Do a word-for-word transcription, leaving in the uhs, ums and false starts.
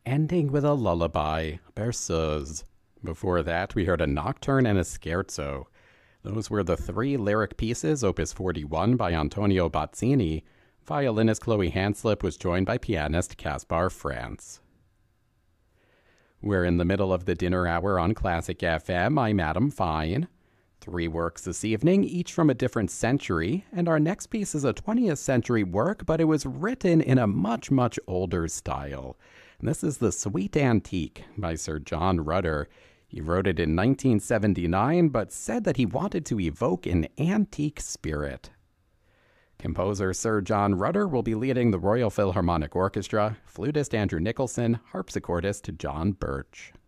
ending with a lullaby, Berceuse. Before that, we heard a nocturne and a scherzo. Those were the three lyric pieces, Opus forty-one by Antonio Bazzini. Violinist Chloe Hanslip was joined by pianist Caspar Franz. We're in the middle of the dinner hour on Classic F M. I'm Adam Fine. Three works this evening, each from a different century, and our next piece is a twentieth century work, but it was written in a much, much older style. And this is The Sweet Antique by Sir John Rutter. He wrote it in nineteen seventy-nine, but said that he wanted to evoke an antique spirit. Composer Sir John Rutter will be leading the Royal Philharmonic Orchestra, flutist Andrew Nicholson, harpsichordist John Birch.